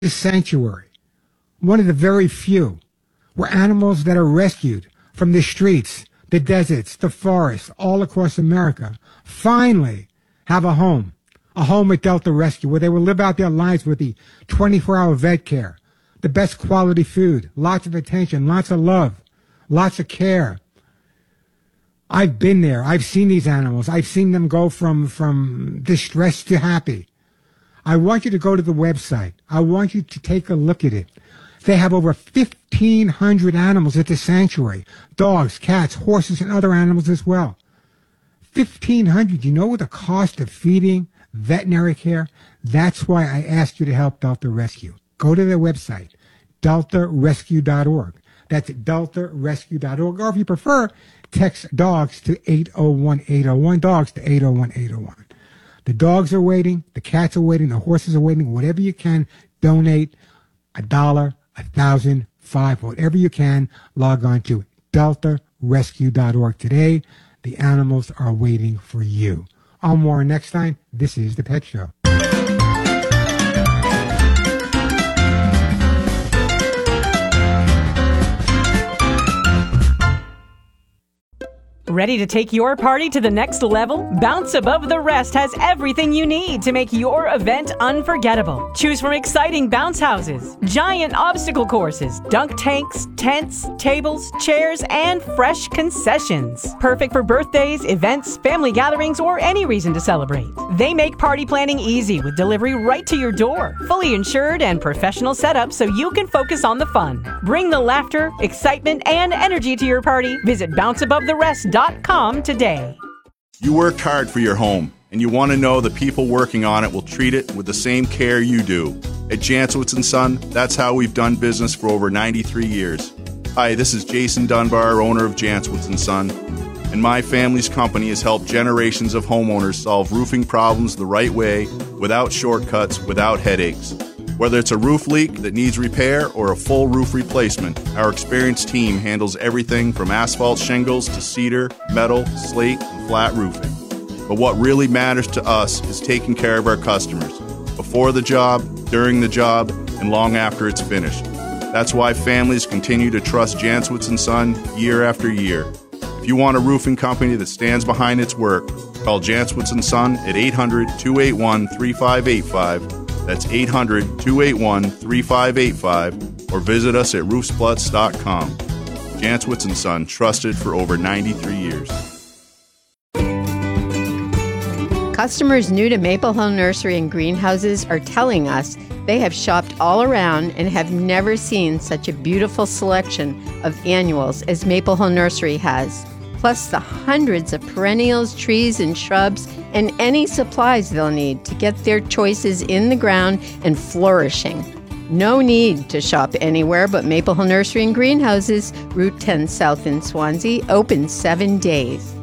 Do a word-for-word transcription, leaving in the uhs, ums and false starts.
This sanctuary, one of the very few, where animals that are rescued from the streets, the deserts, the forests, all across America, finally have a home, a home at Delta Rescue, where they will live out their lives with the twenty-four hour vet care, the best quality food, lots of attention, lots of love, lots of care. I've been there. I've seen these animals. I've seen them go from, from distressed to happy. I want you to go to the website. I want you to take a look at it. They have over fifteen hundred animals at the sanctuary. Dogs, cats, horses, and other animals as well. fifteen hundred. You know what the cost of feeding veterinary care? That's why I asked you to help Delta Rescue. Go to their website, delta rescue dot org. That's delta rescue dot org. Or if you prefer, text dogs to eight oh one eight oh one. Dogs to eight oh one eight oh one. The dogs are waiting. The cats are waiting. The horses are waiting. Whatever you can, donate a dollar, a thousand, five, whatever you can. Log on to delta rescue dot org today. The animals are waiting for you. I'm Warren Eckstein. This is The Pet Show. Ready to take your party to the next level? Bounce Above the Rest has everything you need to make your event unforgettable. Choose from exciting bounce houses, giant obstacle courses, dunk tanks, tents, tables, chairs, and fresh concessions. Perfect for birthdays, events, family gatherings, or any reason to celebrate. They make party planning easy with delivery right to your door. Fully insured and professional setup so you can focus on the fun. Bring the laughter, excitement, and energy to your party. Visit bounce above the rest dot com today. You worked hard for your home, and you want to know the people working on it will treat it with the same care you do. At Jantzowitz and Son, that's how we've done business for over ninety-three years. Hi, this is Jason Dunbar, owner of Jantzowitz and Son, and my family's company has helped generations of homeowners solve roofing problems the right way, without shortcuts, without headaches. Whether it's a roof leak that needs repair or a full roof replacement, our experienced team handles everything from asphalt shingles to cedar, metal, slate, and flat roofing. But what really matters to us is taking care of our customers, before the job, during the job, and long after it's finished. That's why families continue to trust Jantzowitz and Son year after year. If you want a roofing company that stands behind its work, call Jantzowitz and Son at eight hundred, two eight one, three five eight five. That's eight hundred, two eight one, three five eight five, or visit us at roofspluts dot com. Jantzowitz and Son, trusted for over ninety-three years. Customers new to Maple Hill Nursery and Greenhouses are telling us they have shopped all around and have never seen such a beautiful selection of annuals as Maple Hill Nursery has. Plus the hundreds of perennials, trees, and shrubs, and any supplies they'll need to get their choices in the ground and flourishing. No need to shop anywhere but Maple Hill Nursery and Greenhouses, Route ten South in Swansea, open seven days.